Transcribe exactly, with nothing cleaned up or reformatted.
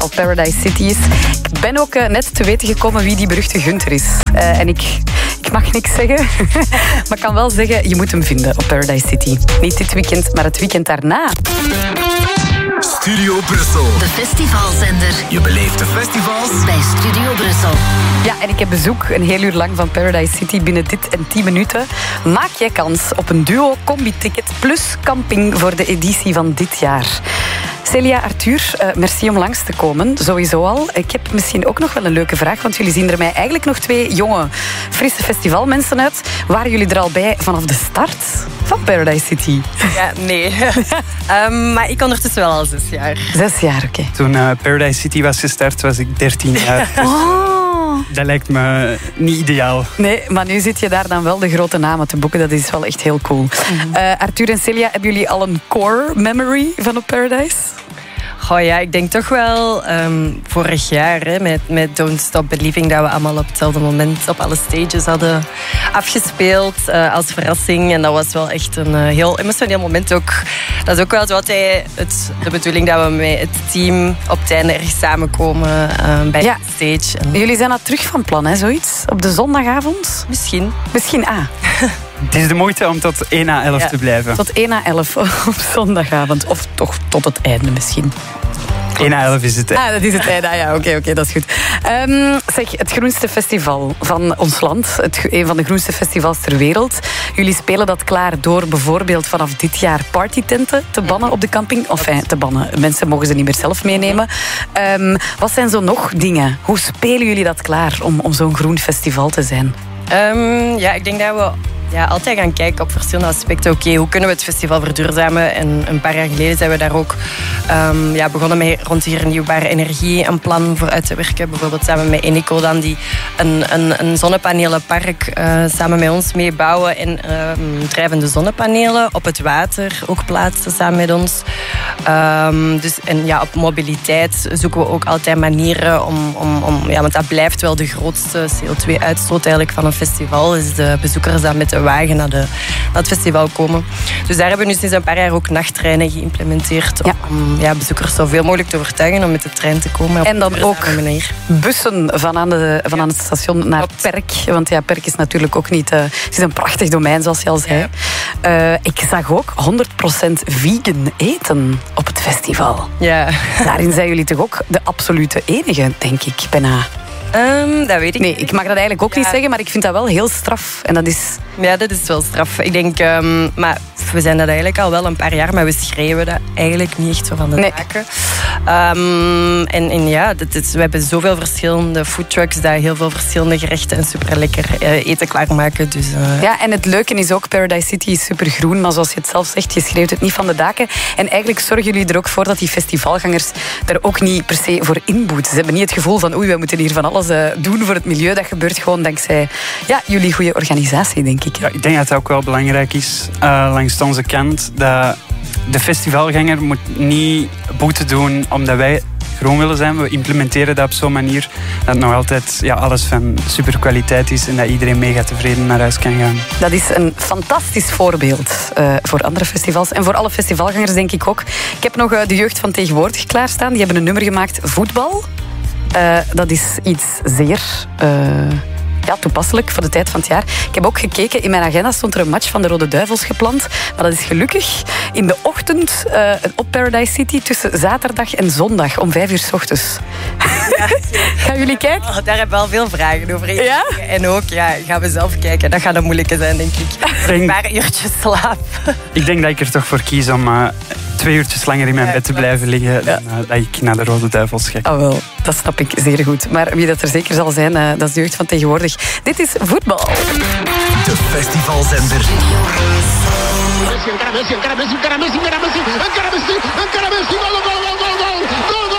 Festival Paradise City is. Ik ben ook uh, net te weten gekomen wie die beruchte Gunther is. Uh, en ik, ik mag niks zeggen, maar ik kan wel zeggen, je moet hem vinden op Paradise City. Niet dit weekend, maar het weekend daarna. Studio Brussel. De festivalzender. Je beleeft de festivals bij Studio Brussel. Ja, en ik heb bezoek een heel uur lang van Paradise City binnen dit en tien minuten. Maak jij kans op een duo combi-ticket plus camping voor de editie van dit jaar. Celia, Arthur, uh, merci om langs te komen. Sowieso al. Ik heb misschien ook nog wel een leuke vraag, want jullie zien er mij eigenlijk nog twee jonge, frisse festivalmensen uit. Waren jullie er al bij vanaf de start van Paradise City? Ja, nee. um, maar ik ondertussen wel al zes jaar. Zes jaar, oké. Okay. Toen uh, Paradise City was gestart, was ik dertien jaar. Oh. Dat lijkt me niet ideaal. Nee, maar nu zit je daar dan wel de grote namen te boeken. Dat is wel echt heel cool. Mm-hmm. Uh, Arthur en Celia, hebben jullie al een core memory van op Paradise? Goh ja, ik denk toch wel um, vorig jaar hè, met, met Don't Stop Believing dat we allemaal op hetzelfde moment op alle stages hadden afgespeeld uh, als verrassing. En dat was wel echt een uh, heel emotioneel moment ook. Dat is ook wel zo altijd het, de bedoeling dat we met het team op het einde ergens samenkomen uh, bij ja. de stage. En jullie zijn al terug van plan, hè, zoiets? Op de zondagavond? Misschien. Misschien, ah. Het is de moeite om tot één à elf ja. te blijven. Tot één à elf op zondagavond. Of toch tot het einde misschien. één à elf is het einde. Ah, dat is het einde. Ah, ja, oké, okay, okay, dat is goed. Um, zeg, het groenste festival van ons land. Het, een van de groenste festivals ter wereld. Jullie spelen dat klaar door bijvoorbeeld vanaf dit jaar partytenten te bannen op de camping. Of enfin, te bannen. Mensen mogen ze niet meer zelf meenemen. Um, wat zijn zo nog dingen? Hoe spelen jullie dat klaar om, om zo'n groen festival te zijn? Um, ja, ik denk dat we ja, altijd gaan kijken op verschillende aspecten. Oké, okay, hoe kunnen we het festival verduurzamen? En een paar jaar geleden zijn we daar ook um, ja, begonnen met rond die hernieuwbare energie een plan voor uit te werken. Bijvoorbeeld samen met Eneco dan, die een, een, een zonnepanelenpark uh, samen met ons meebouwen en um, drijvende zonnepanelen op het water ook plaatsen samen met ons. Um, dus, en ja, op mobiliteit zoeken we ook altijd manieren om, om, om ja, want dat blijft wel de grootste C O twee uitstoot eigenlijk van een festival, is de bezoekers dan met de wagen naar, de, naar het festival komen. Dus daar hebben we nu sinds een paar jaar ook nachttreinen geïmplementeerd ja. om ja, bezoekers zoveel mogelijk te overtuigen om met de trein te komen. En dan ook manier. bussen van aan, de, van aan het station naar Klopt. Perk. Want ja, Perk is natuurlijk ook niet... Uh, het is een prachtig domein, zoals je al zei. Ja. Uh, ik zag ook honderd procent vegan eten op het festival. Ja. Daarin zijn jullie toch ook de absolute enige, denk ik, bijna. Um, dat weet ik Nee, niet. ik mag dat eigenlijk ook ja. niet zeggen, maar ik vind dat wel heel straf. En dat is... Ja, dat is wel straf. Ik denk, um, maar we zijn dat eigenlijk al wel een paar jaar, maar we schreeuwen dat eigenlijk niet echt zo van de nee. daken. Um, en, en ja, dat is, we hebben zoveel verschillende foodtrucks dat heel veel verschillende gerechten en super lekker uh, eten klaarmaken. Dus, uh... Ja, en het leuke is ook, Paradise City is supergroen, maar zoals je het zelf zegt, je schreeuwt het niet van de daken. En eigenlijk zorgen jullie er ook voor dat die festivalgangers er ook niet per se voor inboeten. Ze hebben niet het gevoel van, oei, we moeten hier van alles uh, doen voor het milieu. Dat gebeurt gewoon dankzij ja, jullie goede organisatie, denk ik. Ja, ik denk dat het ook wel belangrijk is, uh, langs onze kant, dat de festivalganger moet niet boete doen omdat wij groen willen zijn. We implementeren dat op zo'n manier dat nog altijd ja, alles van superkwaliteit is en dat iedereen mega tevreden naar huis kan gaan. Dat is een fantastisch voorbeeld uh, voor andere festivals. En voor alle festivalgangers denk ik ook. Ik heb nog uh, de jeugd van tegenwoordig klaarstaan. Die hebben een nummer gemaakt, Voetbal. Uh, dat is iets zeer... Uh, Ja, toepasselijk voor de tijd van het jaar. Ik heb ook gekeken, in mijn agenda stond er een match van de Rode Duivels gepland. Maar dat is gelukkig in de ochtend uh, op Paradise City tussen zaterdag en zondag om vijf uur 's ochtends. Ja. Gaan jullie kijken? Oh, daar hebben we al veel vragen over. Ja? En ook, ja, gaan we zelf kijken. Dat gaat een moeilijke zijn, denk ik. Een paar uurtjes slaap. Ik denk dat ik er toch voor kies om uh, twee uurtjes langer in mijn ja, bed te blijven liggen ja. dan uh, dat ik naar de Rode Duivels ga. Oh wel, dat snap ik zeer goed. Maar wie dat er zeker zal zijn, uh, dat is de jeugd van tegenwoordig. Dit is voetbal. De festivalzender. Messi, encara Messi, encara Messi, encara Messi, encara Messi, encara Messi, encara Messi, gol, gol, gol, gol, gol, gol,